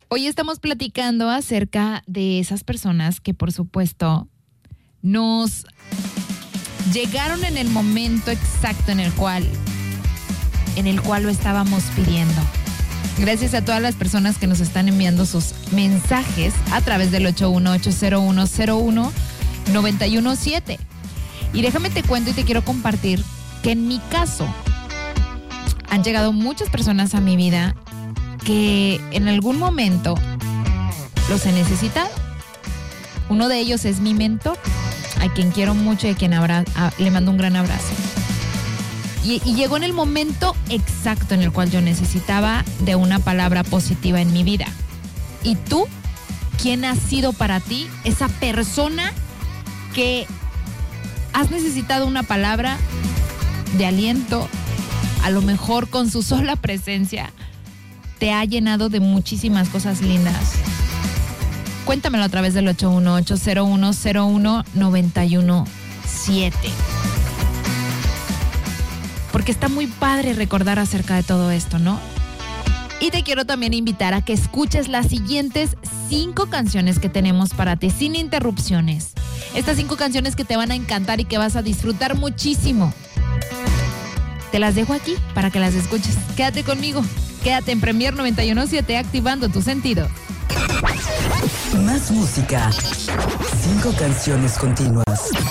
Hoy estamos platicando acerca de esas personas que, por supuesto, nos llegaron en el momento exacto en el cual lo estábamos pidiendo. Gracias a todas las personas que nos están enviando sus mensajes a través del 8180101-917. Y déjame te cuento y te quiero compartir que en mi caso han llegado muchas personas a mi vida que en algún momento los he necesitado. Uno de ellos es mi mentor, a quien quiero mucho y a quien le mando un gran abrazo. Y llegó en el momento exacto en el cual yo necesitaba de una palabra positiva en mi vida. ¿Y tú? ¿Quién ha sido para ti esa persona que has necesitado una palabra de aliento? A lo mejor con su sola presencia te ha llenado de muchísimas cosas lindas. Cuéntamelo a través del 8180101-917. Porque está muy padre recordar acerca de todo esto, ¿no? Y te quiero también invitar a que escuches las siguientes 5 canciones que tenemos para ti, sin interrupciones. Estas 5 canciones que te van a encantar y que vas a disfrutar muchísimo. Te las dejo aquí para que las escuches. Quédate conmigo. Quédate en Premier 91.7 activando tus sentidos. Más música. 5 canciones continuas.